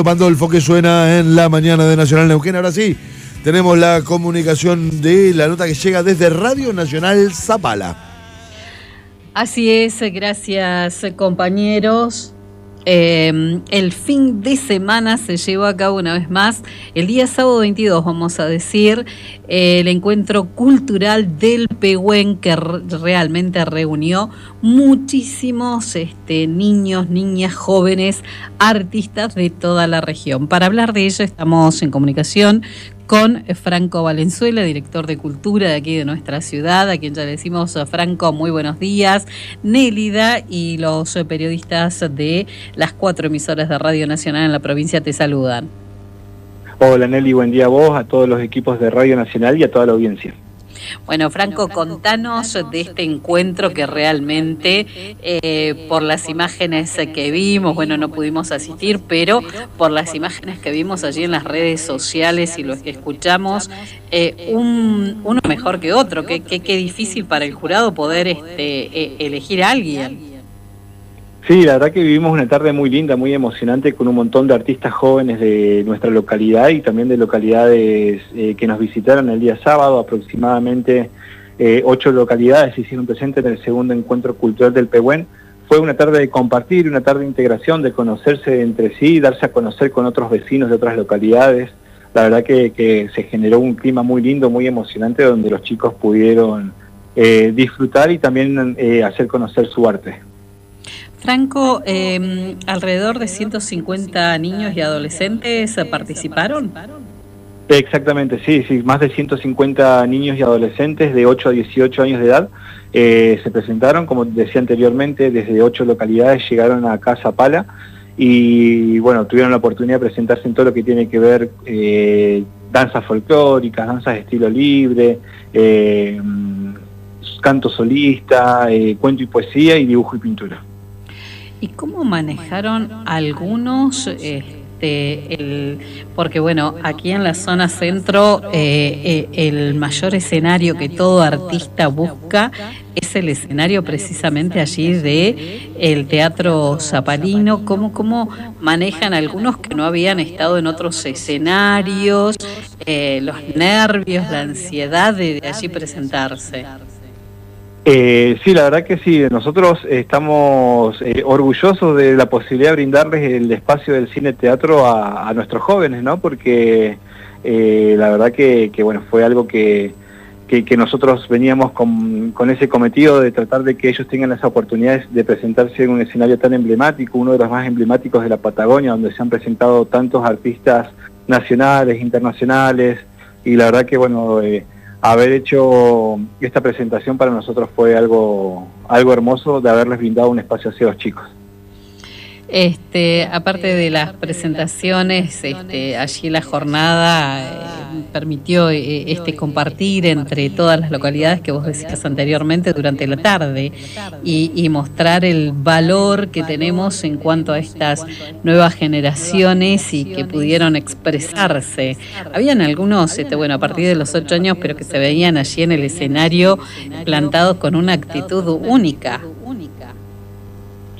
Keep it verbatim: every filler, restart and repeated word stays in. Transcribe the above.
Pandolfo, que suena en la mañana de Nacional Neuquén. Ahora sí, tenemos la comunicación de la nota que llega desde Radio Nacional Zapala. Así es, gracias compañeros. Eh, el fin de semana se llevó a cabo una vez más, el día sábado veintidós, vamos a decir, eh, el encuentro cultural del Pehuen, que re- realmente reunió muchísimos este, niños, niñas, jóvenes, artistas de toda la región. Para hablar de ello estamos en comunicación con Franco Valenzuela, director de Cultura de aquí de nuestra ciudad, a quien ya le decimos, Franco, muy buenos días, Nélida y los periodistas de las cuatro emisoras de Radio Nacional en la provincia te saludan. Hola Nelly, buen día a vos, a todos los equipos de Radio Nacional y a toda la audiencia. Bueno, Franco, contanos de este encuentro que realmente, eh, por las imágenes que vimos, bueno, no pudimos asistir, pero por las imágenes que vimos allí en las redes sociales y los que escuchamos, eh, un, uno mejor que otro. Qué, qué, qué difícil para el jurado poder este, eh, elegir a alguien. Sí, la verdad que vivimos una tarde muy linda, muy emocionante, con un montón de artistas jóvenes de nuestra localidad y también de localidades eh, que nos visitaron el día sábado. Aproximadamente eh, ocho localidades se hicieron presentes en el segundo encuentro cultural del Pehuen. Fue una tarde de compartir, una tarde de integración, de conocerse entre sí, darse a conocer con otros vecinos de otras localidades. La verdad que, que se generó un clima muy lindo, muy emocionante, donde los chicos pudieron eh, disfrutar y también eh, hacer conocer su arte. Franco, eh, alrededor de ciento cincuenta niños y adolescentes participaron. Exactamente, sí, sí, más de ciento cincuenta niños y adolescentes de ocho a dieciocho años de edad eh, se presentaron, como decía anteriormente, desde ocho localidades llegaron a Casa Pala y bueno, tuvieron la oportunidad de presentarse en todo lo que tiene que ver eh, danzas folclóricas, danzas de estilo libre, eh, canto solista, eh, cuento y poesía y dibujo y pintura. ¿Y cómo manejaron algunos, este, el, porque bueno, aquí en la zona centro eh, eh, el mayor escenario que todo artista busca es el escenario precisamente allí de el Teatro Zapalino? ¿Cómo, cómo manejan algunos que no habían estado en otros escenarios, eh, los nervios, la ansiedad de, de allí presentarse? Eh, sí, la verdad que sí, nosotros estamos eh, orgullosos de la posibilidad de brindarles el espacio del cine-teatro a, a nuestros jóvenes, ¿no? Porque eh, la verdad que, que bueno, fue algo que, que, que nosotros veníamos con, con ese cometido de tratar de que ellos tengan esa oportunidad de presentarse en un escenario tan emblemático, uno de los más emblemáticos de la Patagonia, donde se han presentado tantos artistas nacionales, internacionales, y la verdad que bueno... Eh, haber hecho esta presentación para nosotros fue algo algo hermoso, de haberles brindado un espacio hacia los chicos. Este, aparte de las presentaciones, este, allí la jornada eh, permitió eh, este compartir entre todas las localidades que vos decías anteriormente durante la tarde y, y mostrar el valor que tenemos en cuanto a estas nuevas generaciones y que pudieron expresarse. Habían algunos, este, bueno, a partir de los ocho años, pero que se veían allí en el escenario plantados con una actitud única.